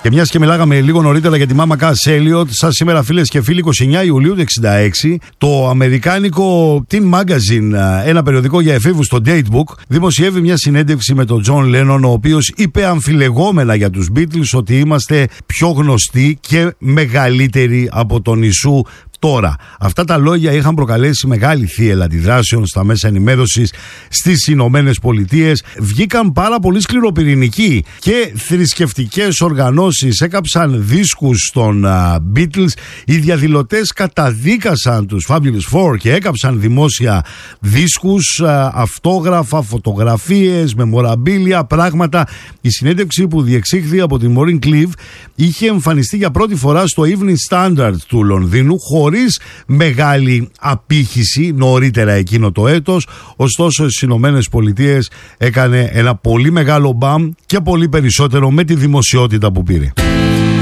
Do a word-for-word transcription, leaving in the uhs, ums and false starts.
Και μιας και μιλάγαμε λίγο νωρίτερα για τη Μάμα Κας Έλιοτ, σαν σήμερα, φίλες και φίλοι, είκοσι εννέα Ιουλίου του εξήντα έξι, το αμερικάνικο Teen Magazine, ένα περιοδικό για εφήβους, το Datebook, δημοσιεύει μια συνέντευξη με τον Τζον Λένον, ο οποίος είπε αμφιλεγόμενα για τους Beatles ότι είμαστε πιο γνωστοί και μεγαλύτεροι από τον Ιησού. Τώρα, αυτά τα λόγια είχαν προκαλέσει μεγάλη θύελλα αντιδράσεων στα μέσα ενημέρωσης στις Ηνωμένες Πολιτείες. Βγήκαν πάρα πολύ σκληροπυρηνικοί και θρησκευτικές οργανώσεις έκαψαν δίσκους των uh, Beatles. Οι διαδηλωτές καταδίκασαν τους Fabulous Four και έκαψαν δημόσια δίσκους, uh, αυτόγραφα, φωτογραφίες, μεμοραμπίλια, πράγματα. Η συνέντευξη που διεξήχθη από την Maureen Cleave είχε εμφανιστεί για πρώτη φορά στο Evening Standard του Λονδίνου, χωρίς μεγάλη απήχηση νωρίτερα εκείνο το έτος. Ωστόσο στις Ηνωμένες Πολιτείες έκανε ένα πολύ μεγάλο μπαμ και πολύ περισσότερο με τη δημοσιότητα που πήρε.